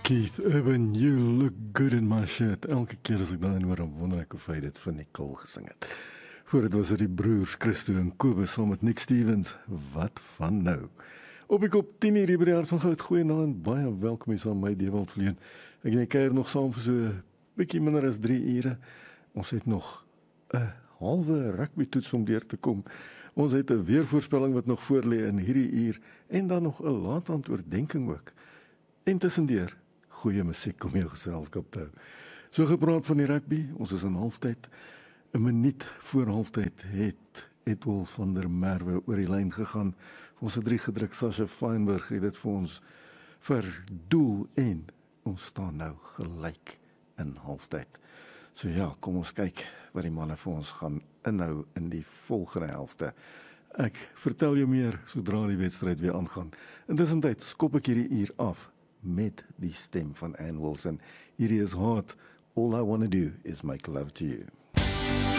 Keith Urban, you look good in my shirt. Elke keer as ek daarin hoor, dan wonder ek of hy dit vir Nicole gesing het. Voor dit was dit die broers Christo en Kobus saam met Nick Stevens. Wat van nou? Op ek op 10 uur by die Hart van Goud, goeienaand, baie welkom hier saam met my Dewald Vleen. Ek en jy kuier nog saam vir so bietjie minder as 3 ure. Ons het nog 'n halwe rugby toets om deur te kom. Ons het 'n weervoorspelling wat nog voor lê in hierdie uur en dan nog 'n laat oordenking ook. En tussendeur, goeie musiek om jou geselskap te hou. So gepraat van die rugby, ons is in halftyd. 'n minuut voor halftyd het Edwulf van der Merwe oor die lyn gegaan. Ons het 3 gedruk, Sasha Feinberg het dit vir ons verdoel en ons staan nou gelyk in halftyd. So ja, kom ons kyk wat die manne vir ons gaan inhou in die volgende helfte. Ek vertel jou meer sodra die wedstryd weer aangaan. Intussen tyd skop ek hierdie uur af met die stem van Ann Wilson. Hierdie is Hard. All I Wanna Do Is Make Love to You.